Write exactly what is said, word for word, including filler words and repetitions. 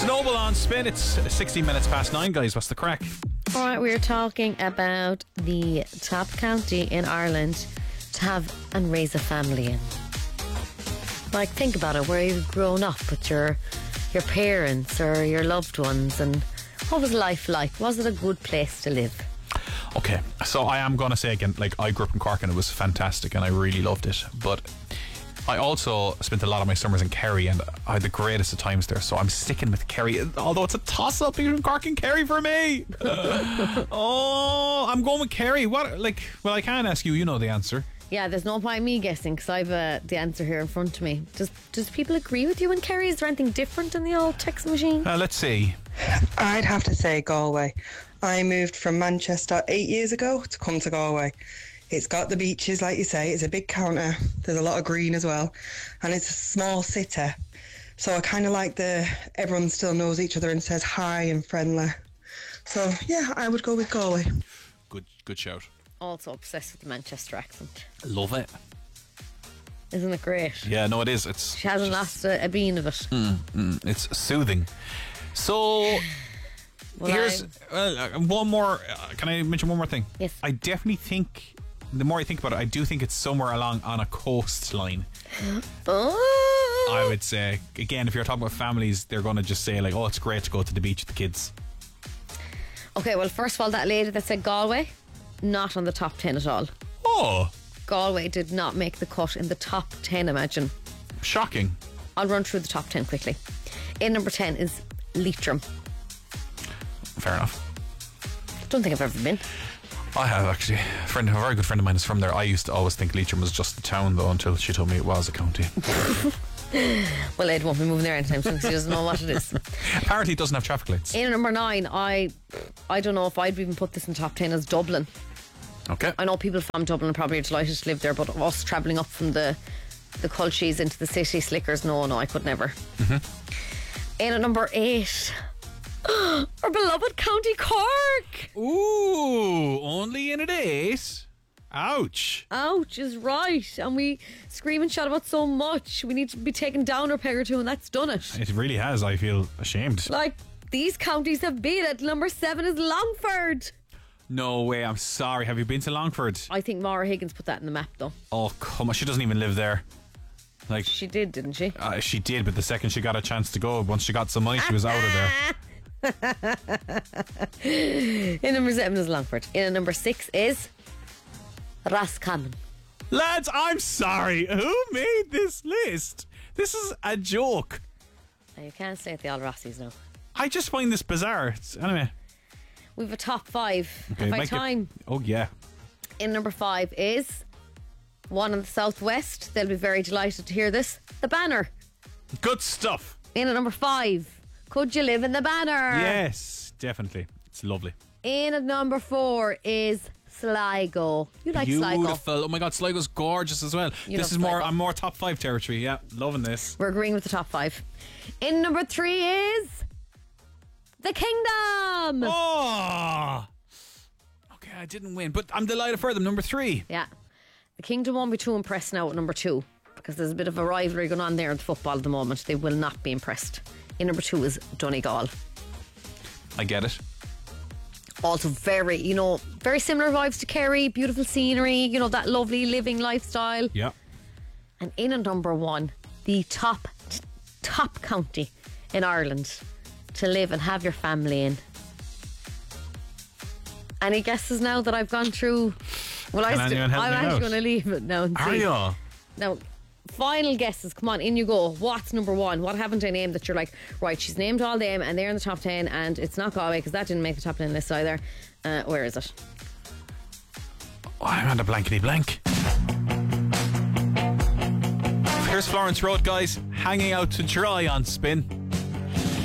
It's Noble on Spin. It's sixteen minutes past nine, guys. What's the crack? All right, we're talking about the top county in Ireland to have and raise a family in. Like, think about it, where you've grown up with your your parents or your loved ones, and what was life like? Was it a good place to live? Okay, so I am going to say again, like, I grew up in Cork and it was fantastic and I really loved it, but I also spent a lot of my summers in Kerry and I had the greatest of times there, so I'm sticking with Kerry, although it's a toss-up between Cork and Kerry for me. Oh, I'm going with Kerry. What, like, well, I can't ask you, you know the answer. Yeah, there's no point me guessing because I've uh, the answer here in front of me. Does does people agree with you in Kerry? Is there anything different in the old text machine? Uh, let's see. I'd have to say Galway. I moved from Manchester eight years ago to come to Galway. It's got the beaches, like you say. It's a big counter. There's a lot of green as well. And it's a small city. So I kind of like the everyone still knows each other and says hi and friendly. So, yeah, I would go with Galway. Good, good shout. Also obsessed with the Manchester accent. Love it. Isn't it great? Yeah, no, it is. It's She hasn't just, lost a, a bean of it. Mm, mm, it's soothing. So, Well, here's uh, one more. Uh, can I mention one more thing? Yes. I definitely think, the more I think about it, I do think it's somewhere along on a coastline. Oh. I would say, again, if you're talking about families, they're going to just say, like, oh, it's great to go to the beach with the kids. Okay, well, first of all, that lady that said Galway, not on the top ten at all. Oh, Galway did not make the cut in the top ten, imagine. shocking. I'll run through the top ten quickly. In number ten is Leitrim. Fair enough. Don't think I've ever been. I have, actually. A friend, a very good friend of mine is from there. I used to always think Leitrim was just a town, though, until she told me it was a county. Well, Ed won't be moving there anytime soon because he doesn't know what it is. Apparently it doesn't have traffic lights. In number nine, I I don't know if I'd even put this in top ten as Dublin. Okay. I know people from Dublin are probably delighted to live there, but us travelling up from the the Culchies into the city slickers, no, no, I could never. Mm-hmm. In at number eight, our beloved County Cork. Ooh, only in at eight. Ouch. Ouch is right, and we scream and shout about so much. We need to be taken down a peg or two, and that's done it. It really has. I feel ashamed. Like, these counties have beat it. Number seven is Longford. No way. I'm sorry. Have you been to Longford? I think Maura Higgins put that in the map, though. Oh, come on. She doesn't even live there. Like, She did, didn't she? uh, she did, but the second she got a chance to go, once she got some money, she was out of there. In number seven is Longford. In number six is Roscommon. Lads, I'm sorry. Who made this list? This is a joke. Now, you can't stay at the All Rossies now. I just find this bizarre. It's, anyway. We've a top five. Okay, Have I make it- time? Oh, yeah. In number five is one in the southwest. They'll be very delighted to hear this. The Banner. Good stuff. In at number five, could you live in the Banner? Yes, definitely. It's lovely. In at number four is Sligo. You like Sligo? Beautiful. Oh my God, Sligo's gorgeous as well. You this love is more, Sligo. I'm more top five territory. Yeah, loving this. We're agreeing with the top five. In number three is the Kingdom. Oh! Okay, I didn't win, but I'm delighted for them. Number three. Yeah. The Kingdom won't be too impressed now at number two because there's a bit of a rivalry going on there in football at the moment. They will not be impressed. In number two is Donegal. I get it. Also very, you know, very similar vibes to Kerry. Beautiful scenery, you know, that lovely living lifestyle. Yeah. And in at number one, the top, top county in Ireland to live and have your family in. Any guesses now that I've gone through? Well, I Can st- anyone help I'm me actually out? going to leave it now and Are see. you? Now, final guesses. Come on, in you go. What's number one? What haven't I named that you're like, right, she's named all them and they're in the top ten and it's not Galway because that didn't make the top ten list either. Uh, where is it? Oh, I'm on a blankety blank. Here's Florence Road, guys, hanging out to dry on Spin.